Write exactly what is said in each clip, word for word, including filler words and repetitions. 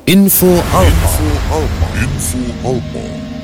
Info Alpa. Info Alpa. Info Alpa.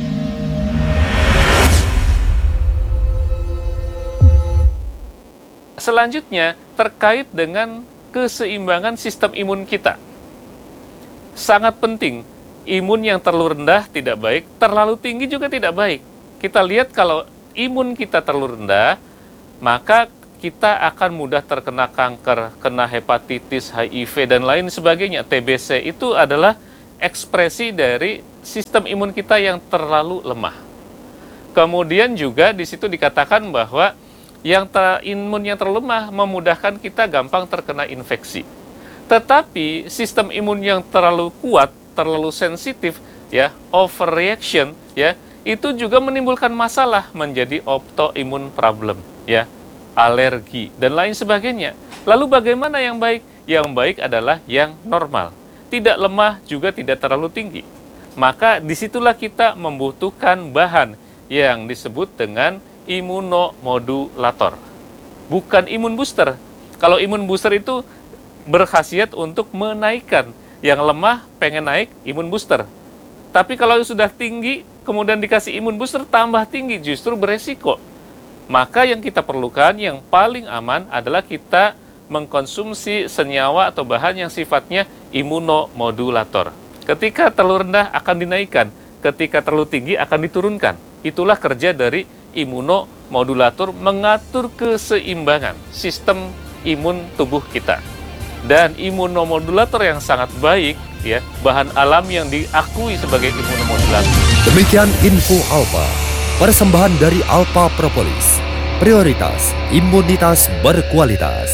Selanjutnya terkait dengan keseimbangan sistem imun kita. Sangat penting, imun yang terlalu rendah tidak baik, terlalu tinggi juga tidak baik. Kita lihat kalau imun kita terlalu rendah, maka kita akan mudah terkena kanker, kena hepatitis, H I V, dan lain sebagainya. T B C itu adalah ekspresi dari sistem imun kita yang terlalu lemah. Kemudian juga di situ dikatakan bahwa yang ter, imun yang terlalu lemah memudahkan kita gampang terkena infeksi. Tetapi sistem imun yang terlalu kuat, terlalu sensitif, ya, overreaction, ya, itu juga menimbulkan masalah menjadi autoimmune problem, ya, alergi dan lain sebagainya. Lalu bagaimana yang baik? Yang baik adalah yang normal, tidak lemah juga tidak terlalu tinggi. Maka disitulah kita membutuhkan bahan yang disebut dengan imunomodulator, bukan imun booster. Kalau imun booster itu berkhasiat untuk menaikkan, yang lemah pengen naik imun booster. Tapi kalau sudah tinggi kemudian dikasih imun booster tambah tinggi, justru beresiko. Maka yang kita perlukan yang paling aman adalah kita mengkonsumsi senyawa atau bahan yang sifatnya imunomodulator. Ketika terlalu rendah akan dinaikkan, ketika terlalu tinggi akan diturunkan. Itulah kerja dari imunomodulator, mengatur keseimbangan sistem imun tubuh kita. Dan imunomodulator yang sangat baik, ya, bahan alam yang diakui sebagai imunomodulator. Demikian Info Alpa, persembahan dari Alpa Propolis, prioritas imunitas berkualitas.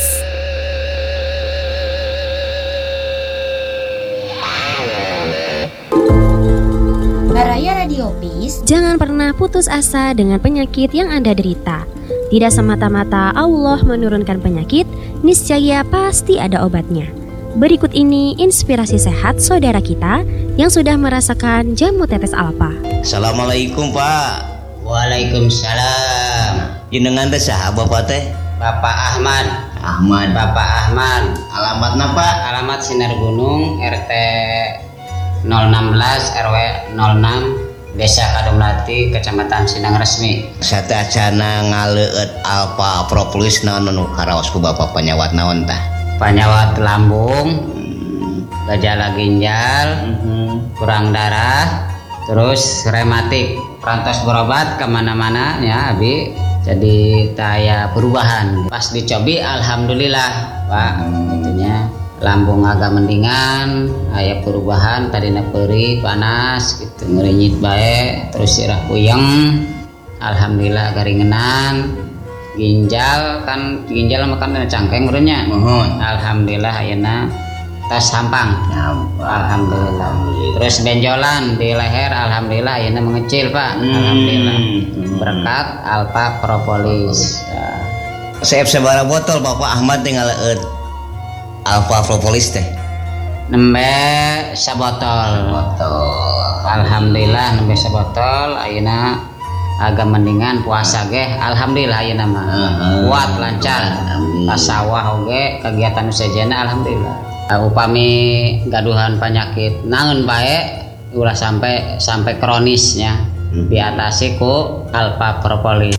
Baraya Radiopis, jangan pernah putus asa dengan penyakit yang Anda derita. Tidak semata-mata Allah menurunkan penyakit, niscaya pasti ada obatnya. Berikut ini inspirasi sehat saudara kita yang sudah merasakan jamu tetes Alpa. Assalamualaikum Pak. Waalaikumsalam. Jenengan teh saha Bapak teh? Bapak Ahmad. Ahmad. Bapak Ahmad. Alamatna Pak? Alamat Sinar Gunung, R T nol satu enam R W nol enam, Desa Kadumlati, Kecamatan Sindang Resmi. Satacana ngaleueut Alpa Propolis naon nu karaos ku Bapak panyawat naon tah? Panyawat lambung, gejala ginjal, mm-hmm. kurang darah, terus rematik. Perantos berobat kemana-mana ya Abi, jadi taya perubahan. Pas dicobi alhamdulillah Pak, itunya lambung agak mendingan, aya perubahan, tadina perih, panas gitu, ngerinyit bae, terus sirah puyeng, alhamdulillah garingenan. Ginjal kan ginjal makan cangkeng urutnya. Mohon. Alhamdulillah ayeuna tas sampang. Alhamdulillah. Terus benjolan di leher alhamdulillah ayeuna mengecil, Pak. Hmm. Alhamdulillah. Berkat Alpa Propolis. Saya sabaraha botol Bapak Ahmad tinggal ngaleut Alpa Propolis teh? Nembe sabotol. Botol. Alhamdulillah nembe sabotol ayeuna agak mendingan puasa ge alhamdulillah ayeuna mah uh-huh. kuat lancar pas sawah oge kegiatan usajana alhamdulillah. Uh, upami gaduhan penyakit naon bae ulah sampai sampai kronisnya hmm. diatasi ku Alpa Propolis.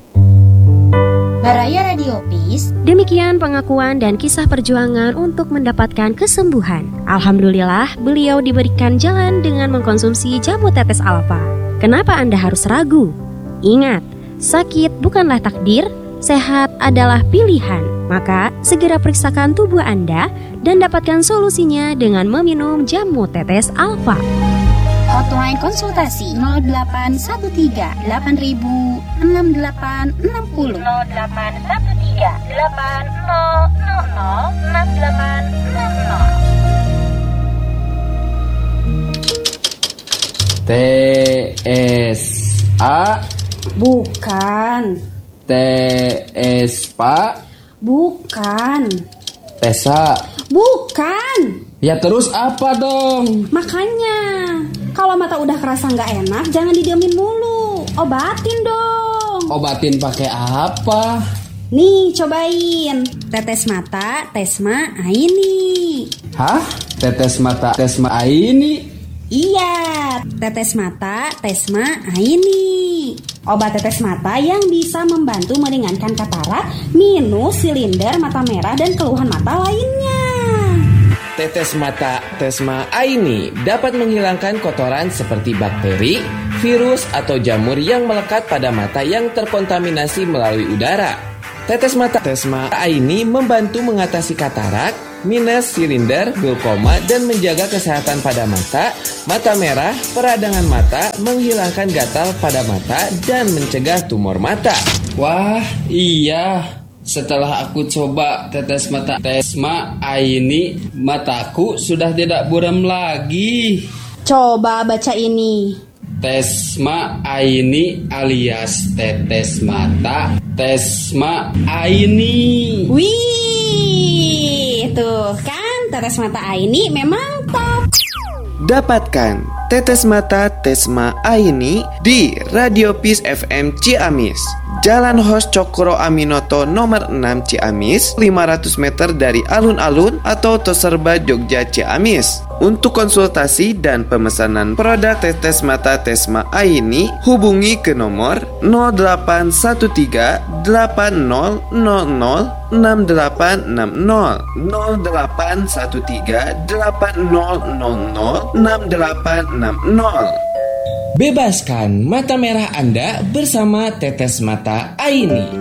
Baraya Radiopis. Demikian pengakuan dan kisah perjuangan untuk mendapatkan kesembuhan. Alhamdulillah beliau diberikan jalan dengan mengkonsumsi jamu tetes Alpa. Kenapa Anda harus ragu? Ingat, sakit bukanlah takdir, sehat adalah pilihan. Maka segera periksakan tubuh Anda dan dapatkan solusinya dengan meminum jamu tetes Alpa. Hotline konsultasi nol delapan satu tiga delapan ribu enam delapan enam nol nol delapan satu tiga delapan nol nol nol enam delapan enam nol. T S A. Bukan. T S Pak. Bukan. Tesa. Bukan. Ya terus apa dong? Makanya kalau mata udah kerasa nggak enak jangan didiemin mulu, obatin dong. Obatin pakai apa? Nih cobain tetes mata Tesma Aini. Hah? Tetes mata Tesma Aini? Iya, tetes mata Tesma Aini. Obat tetes mata yang bisa membantu meringankan katarak, minus, silinder, mata merah, dan keluhan mata lainnya. Tetes mata Tesma Aini dapat menghilangkan kotoran seperti bakteri, virus, atau jamur yang melekat pada mata yang terkontaminasi melalui udara. Tetes mata Tesma Aini membantu mengatasi katarak, minus, silinder, glaukoma, dan menjaga kesehatan pada mata, mata merah, peradangan mata, menghilangkan gatal pada mata, dan mencegah tumor mata. Wah, iya. Setelah aku coba tetes mata Tesma Aini, mataku sudah tidak buram lagi. Coba baca ini. Tesma Aini alias tetes mata Tesma Aini. Wih, tuh kan tetes mata Aini memang top. Dapatkan tetes mata Tesma Aini di Radio Peace F M Ciamis, Jalan Hos Cokro Aminoto nomor enam Ciamis, lima ratus meter dari alun-alun atau Toserba Jogja Ciamis. Untuk konsultasi dan pemesanan produk tetes mata Tesma Aini, hubungi ke nomor nol delapan satu tiga delapan nol nol nol enam delapan enam nol nol delapan satu tiga delapan nol nol nol enam delapan enam nol. Bebaskan mata merah Anda bersama tetes mata Aini.